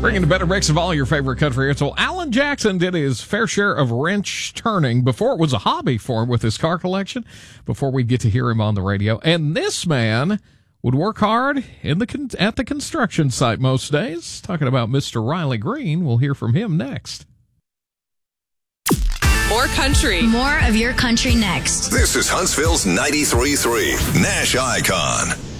Bringing a better mix of all your favorite country hits. Well, Alan Jackson did his fair share of wrench turning before it was a hobby for him with his car collection, before we'd get to hear him on the radio. And this man would work hard at the construction site most days. Talking about Mr. Riley Green. We'll hear from him next. More country. More of your country next. This is Huntsville's 93.3 Nash Icon.